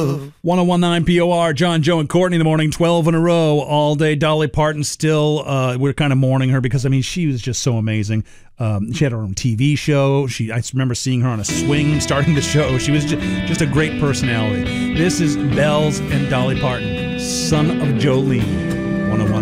love. 1019 POR, John, Joe, and Courtney in the morning, 12 in a row, all day. Dolly Parton still, we're kind of mourning her because, I mean, she was just so amazing. She had her own TV show. I remember seeing her on a swing starting the show. She was just a great personality. This is Bells and Dolly Parton, Son of Jolene, 101.